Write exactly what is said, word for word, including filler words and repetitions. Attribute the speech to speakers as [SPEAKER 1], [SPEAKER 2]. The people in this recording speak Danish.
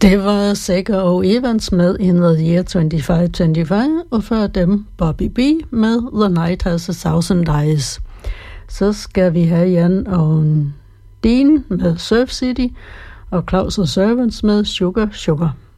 [SPEAKER 1] Det var Seger og Evans med In the Year twenty-five twenty-five, og før dem Bobby B med The Night Has a Thousand Eyes. Så skal vi have Jan og Dean med Surf City, og Claus og Servants med Sugar Sugar.